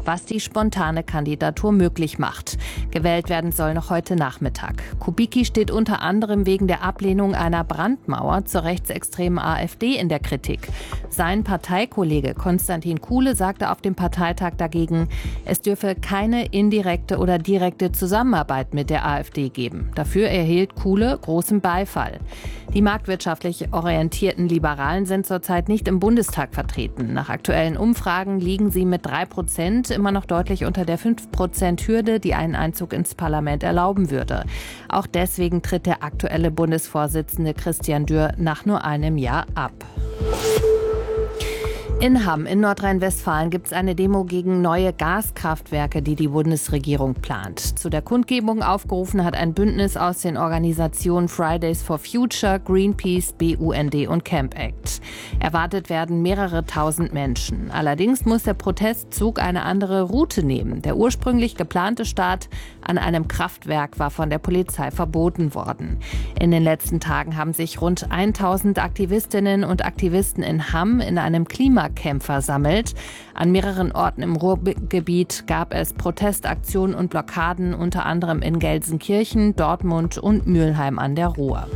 was die spontane Kandidatur möglich macht. Gewählt werden soll noch heute Nachmittag. Kubicki steht unter anderem wegen der Ablehnung einer Brandmauer zur rechtsextremen AfD in der Kritik. Sein Parteikollege Konstantin Kuhle sagte auf dem Parteitag dagegen, es dürfe keine indirekte oder direkte Zusammenarbeit mit der AfD geben. Dafür erhielt Kuhle großen Beifall. Die marktwirtschaftlich orientierten Liberalen sind zurzeit nicht im Bundestag vertreten. Nach aktuellen Umfragen liegen sie mit 3% immer noch deutlich unter der 5%-Hürde, die einen Einzug ins Parlament erlauben würde. Auch deswegen tritt der aktuelle Bundesvorsitzende Christian Dürr nach nur einem Jahr ab. In Hamm in Nordrhein-Westfalen gibt es eine Demo gegen neue Gaskraftwerke, die die Bundesregierung plant. Zu der Kundgebung aufgerufen hat ein Bündnis aus den Organisationen Fridays for Future, Greenpeace, BUND und Camp Act. Erwartet werden mehrere tausend Menschen. Allerdings muss der Protestzug eine andere Route nehmen. Der ursprünglich geplante Start an einem Kraftwerk war von der Polizei verboten worden. In den letzten Tagen haben sich rund 1000 Aktivistinnen und Aktivisten in Hamm in einem Klimacamp versammelt. An mehreren Orten im Ruhrgebiet gab es Protestaktionen und Blockaden, unter anderem in Gelsenkirchen, Dortmund und Mülheim an der Ruhr.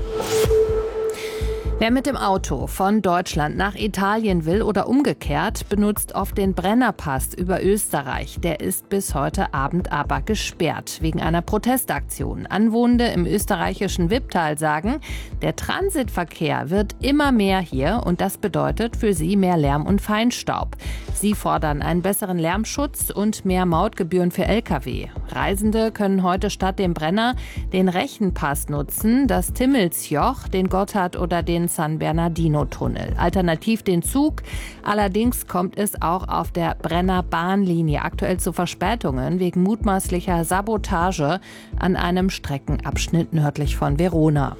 Wer mit dem Auto von Deutschland nach Italien will oder umgekehrt, benutzt oft den Brennerpass über Österreich. Der ist bis heute Abend aber gesperrt, wegen einer Protestaktion. Anwohnende im österreichischen Wipptal sagen, der Transitverkehr wird immer mehr hier und das bedeutet für sie mehr Lärm und Feinstaub. Sie fordern einen besseren Lärmschutz und mehr Mautgebühren für Lkw. Reisende können heute statt dem Brenner den Rechenpass nutzen, das Timmelsjoch, den Gotthard oder den San Bernardino-Tunnel. Alternativ den Zug. Allerdings kommt es auch auf der Brenner Bahnlinie aktuell zu Verspätungen wegen mutmaßlicher Sabotage an einem Streckenabschnitt nördlich von Verona.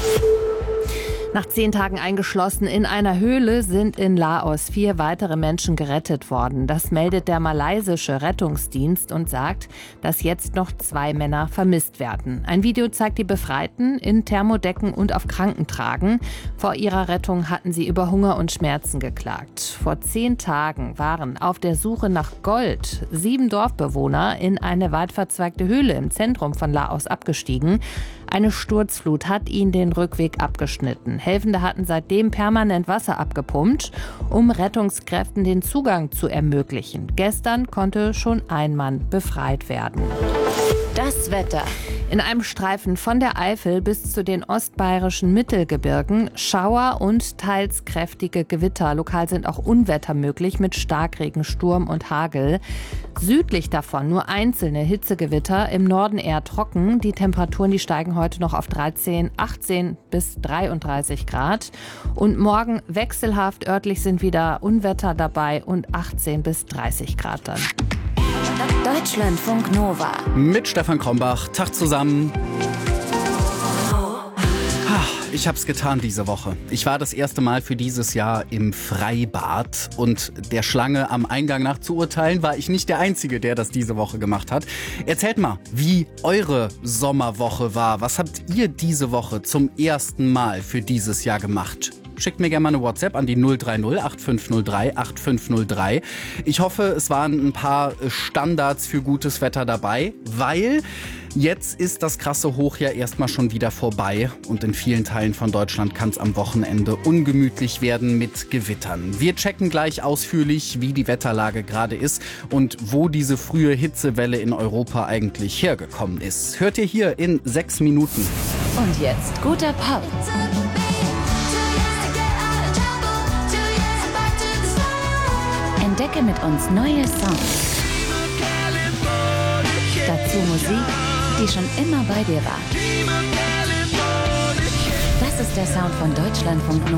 Nach 10 Tagen eingeschlossen in einer Höhle sind in Laos 4 weitere Menschen gerettet worden. Das meldet der malaysische Rettungsdienst und sagt, dass jetzt noch 2 Männer vermisst werden. Ein Video zeigt die Befreiten in Thermodecken und auf Krankentragen. Vor ihrer Rettung hatten sie über Hunger und Schmerzen geklagt. Vor 10 Tagen waren auf der Suche nach Gold 7 Dorfbewohner in eine weit verzweigte Höhle im Zentrum von Laos abgestiegen. Eine Sturzflut hat ihnen den Rückweg abgeschnitten. Helfende hatten seitdem permanent Wasser abgepumpt, um Rettungskräften den Zugang zu ermöglichen. Gestern konnte schon ein Mann befreit werden. Das Wetter. In einem Streifen von der Eifel bis zu den ostbayerischen Mittelgebirgen Schauer und teils kräftige Gewitter. Lokal sind auch Unwetter möglich mit Starkregen, Sturm und Hagel. Südlich davon nur einzelne Hitzegewitter, im Norden eher trocken. Die Temperaturen, die steigen heute noch auf 18 bis 33 Grad. Und morgen wechselhaft, örtlich sind wieder Unwetter dabei und 18 bis 30 Grad dann. Deutschlandfunk Nova. Mit Stefan Krombach. Tag zusammen. Ich hab's getan diese Woche. Ich war das erste Mal für dieses Jahr im Freibad und der Schlange am Eingang nach zu urteilen, war ich nicht der Einzige, der das diese Woche gemacht hat. Erzählt mal, wie eure Sommerwoche war. Was habt ihr diese Woche zum ersten Mal für dieses Jahr gemacht? Schickt mir gerne mal eine WhatsApp an die 030 8503 8503. Ich hoffe, es waren ein paar Standards für gutes Wetter dabei, weil jetzt ist das krasse Hochjahr erstmal schon wieder vorbei und in vielen Teilen von Deutschland kann es am Wochenende ungemütlich werden mit Gewittern. Wir checken gleich ausführlich, wie die Wetterlage gerade ist und wo diese frühe Hitzewelle in Europa eigentlich hergekommen ist. Hört ihr hier in 6 Minuten. Und jetzt guter Pop. Entdecke mit uns neue Songs. Dazu Musik, die schon immer bei dir war. Das ist der Sound von Deutschlandfunk Nova.